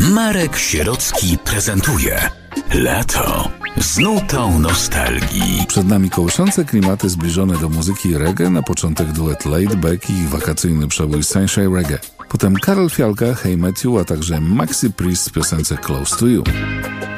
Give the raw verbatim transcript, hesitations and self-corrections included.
Marek Sierocki prezentuje Lato z nutą nostalgii. Przed nami kołyszące klimaty zbliżone do muzyki reggae, na początek duet Laid Back i ich wakacyjny przebój Sunshine Reggae. Potem Karel Fialka, Hey Matthew, a także Maxi Priest w piosence Close to You.